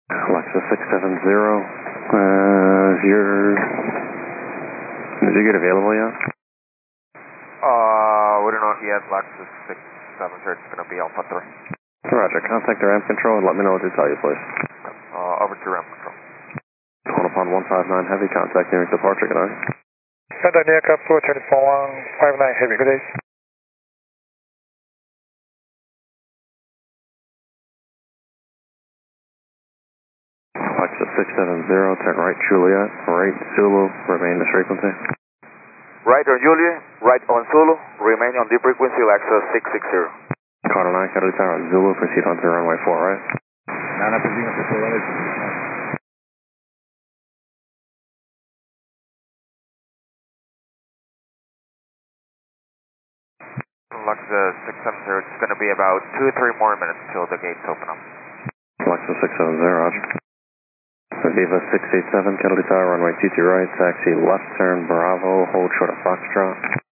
Alexa 670, is your gate available yet? We don't know yet. Lexus 670, it's going to be Alpha 3. Roger, contact the ramp control and let me know what to tell you, please. Over to ramp control. Call upon 159 Heavy, contact nearing departure, good night. Contact near capsule, turn for 159 Heavy, good day. Alexa 670, turn right Juliet, right Zulu, remain this frequency. Right on Juliet, right on Zulu, remain on the frequency Alexa 660. Carter 9, Charlie Tower, Zulu, proceed onto runway 4, right? Nana Pugina, Alexa 670, it's going to be about 2-3 more minutes till the gates open up. Alexa 670, roger. Viva 687, Kennedy Tower, runway 22 right, taxi left turn, Bravo, hold short of Foxtrot.